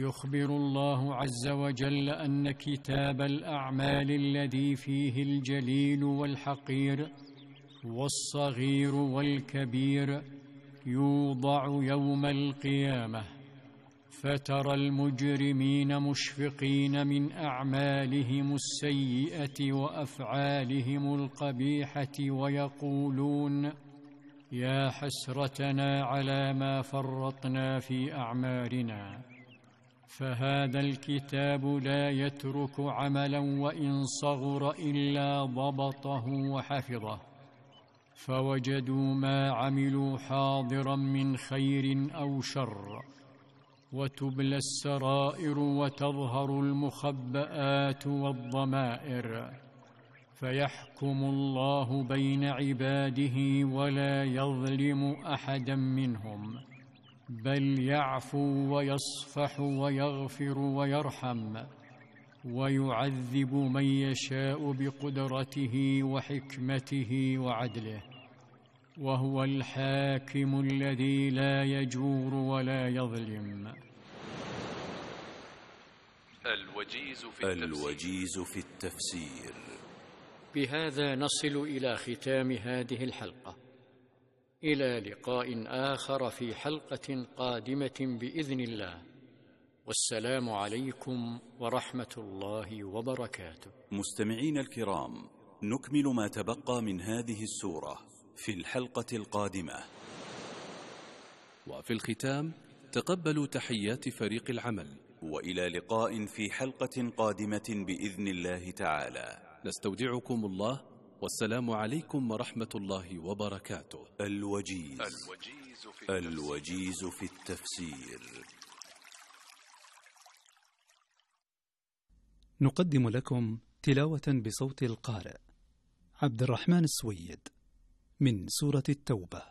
يخبر الله عز وجل أن كتاب الأعمال الذي فيه الجليل والحقير والصغير والكبير يوضع يوم القيامة، فترى المجرمين مشفقين من أعمالهم السيئة وأفعالهم القبيحة ويقولون: يا حسرتنا على ما فرطنا في أعمالنا. فهذا الكتاب لا يترك عملا وإن صغر إلا ضبطه وحفظه، فوجدوا ما عملوا حاضرا من خير أو شر، وتبلى السرائر وتظهر المخبآت والضمائر، فيحكم الله بين عباده ولا يظلم أحدا منهم، بل يعفو ويصفح ويغفر ويرحم، ويعذب من يشاء بقدرته وحكمته وعدله، وهو الحاكم الذي لا يجور ولا يظلم. الوجيز في التفسير. بهذا نصل إلى ختام هذه الحلقة، إلى لقاء آخر في حلقة قادمة بإذن الله، والسلام عليكم ورحمة الله وبركاته. مستمعين الكرام، نكمل ما تبقى من هذه السورة في الحلقة القادمة. وفي الختام تقبلوا تحيات فريق العمل، وإلى لقاء في حلقة قادمة بإذن الله تعالى. نستودعكم الله، والسلام عليكم ورحمة الله وبركاته. الوجيز في التفسير. نقدم لكم تلاوة بصوت القارئ عبد الرحمن السويد من سورة التوبة.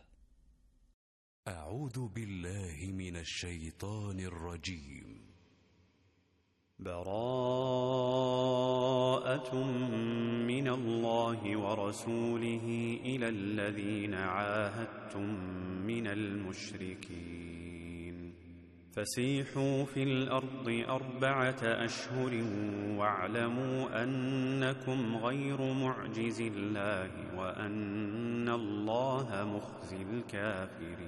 أعوذ بالله من الشيطان الرجيم. براءة من الله ورسوله إلى الذين عاهدتم من المشركين، فسيحوا في الأرض 4 أشهر واعلموا أنكم غير معجز الله وأن الله مخزي الكافرين.